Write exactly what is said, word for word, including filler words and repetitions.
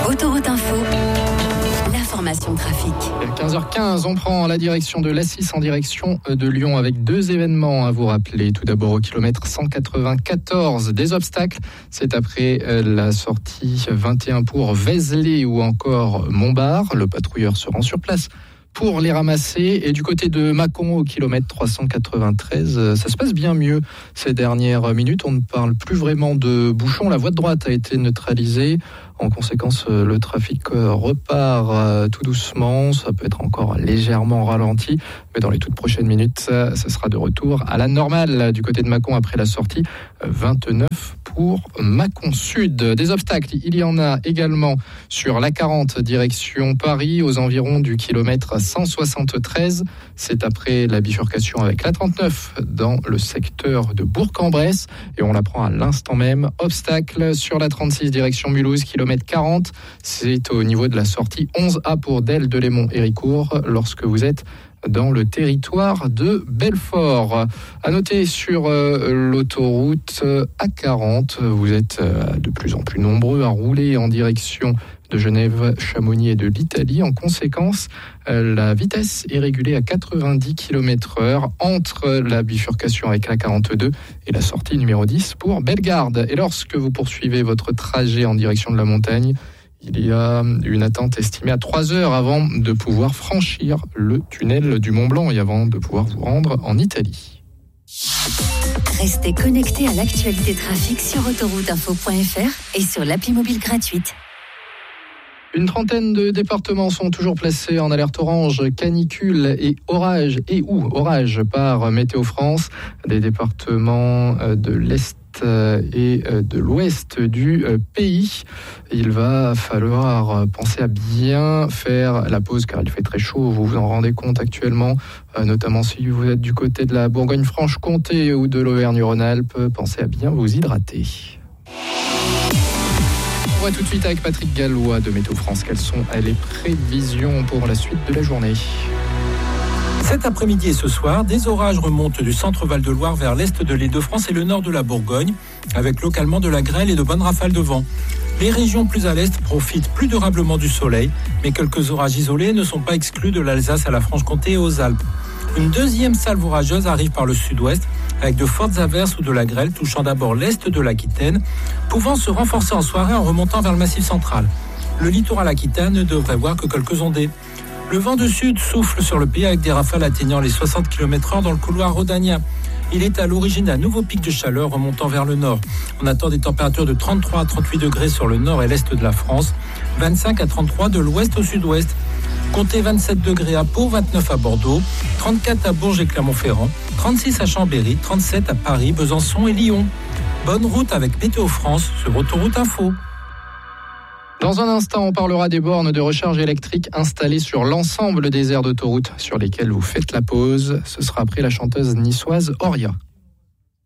Autoroute Info, l'information trafic. quinze heures quinze, on prend la direction de l'A six en direction de Lyon avec deux événements à vous rappeler. Tout d'abord au kilomètre cent quatre-vingt-quatorze, des obstacles. C'est après la sortie vingt et un pour Vézelay ou encore Montbard. Le patrouilleur se rend sur place pour les ramasser. Et du côté de Mâcon, au kilomètre trois cent quatre-vingt-treize, ça se passe bien mieux ces dernières minutes. On ne parle plus vraiment de bouchons. La voie de droite a été neutralisée. En conséquence, le trafic repart tout doucement. Ça peut être encore légèrement ralenti, mais dans les toutes prochaines minutes, ça, ça sera de retour à la normale du côté de Mâcon après la sortie vingt-neuf pour Mâcon Sud. Des obstacles, il y en a également sur l'A quarante direction Paris aux environs du kilomètre cent soixante-treize. C'est après la bifurcation avec l'A trente-neuf dans le secteur de Bourg-en-Bresse et on l'apprend à l'instant même. Obstacle sur l'A trente-six direction Mulhouse, kilomètre quarante. C'est au niveau de la sortie onze A pour Delle, Delémont-Héricourt lorsque vous êtes dans le territoire de Belfort. À noter sur euh, l'autoroute A quarante, vous êtes euh, de plus en plus nombreux à rouler en direction de Genève, Chamonix et de l'Italie. En conséquence, euh, la vitesse est régulée à quatre-vingt-dix kilomètres heure entre la bifurcation avec la quarante-deux et la sortie numéro dix pour Bellegarde. Et lorsque vous poursuivez votre trajet en direction de la montagne, il y a une attente estimée à trois heures avant de pouvoir franchir le tunnel du Mont Blanc et avant de pouvoir vous rendre en Italie. Restez connectés à l'actualité trafic sur autoroute info point f r et sur l'appli mobile gratuite. Une trentaine de départements sont toujours placés en alerte orange, canicule et orage et ou orage par Météo France. Des départements de l'Est et de l'ouest du pays. Il va falloir penser à bien faire la pause car il fait très chaud, vous vous en rendez compte actuellement, notamment si vous êtes du côté de la Bourgogne-Franche-Comté ou de l'Auvergne-Rhône-Alpes, pensez à bien vous hydrater. On voit tout de suite avec Patrick Gallois de Météo France quelles sont les prévisions pour la suite de la journée. Cet après-midi et ce soir, des orages remontent du centre Val-de-Loire vers l'est de l'Île-de-France et le nord de la Bourgogne, avec localement de la grêle et de bonnes rafales de vent. Les régions plus à l'est profitent plus durablement du soleil, mais quelques orages isolés ne sont pas exclus de l'Alsace à la Franche-Comté et aux Alpes. Une deuxième salve orageuse arrive par le sud-ouest, avec de fortes averses ou de la grêle touchant d'abord l'est de l'Aquitaine, pouvant se renforcer en soirée en remontant vers le massif central. Le littoral aquitaine ne devrait voir que quelques ondées. Le vent de sud souffle sur le pays avec des rafales atteignant les soixante kilomètres heure dans le couloir rhodanien. Il est à l'origine d'un nouveau pic de chaleur remontant vers le nord. On attend des températures de trente-trois à trente-huit degrés sur le nord et l'est de la France, vingt-cinq à trente-trois de l'ouest au sud-ouest. Comptez vingt-sept degrés à Pau, vingt-neuf à Bordeaux, trente-quatre à Bourges et Clermont-Ferrand, trente-six à Chambéry, trente-sept à Paris, Besançon et Lyon. Bonne route avec Météo France sur Autoroute Info. Dans un instant, on parlera des bornes de recharge électrique installées sur l'ensemble des aires d'autoroute sur lesquelles vous faites la pause. Ce sera après la chanteuse niçoise Auria.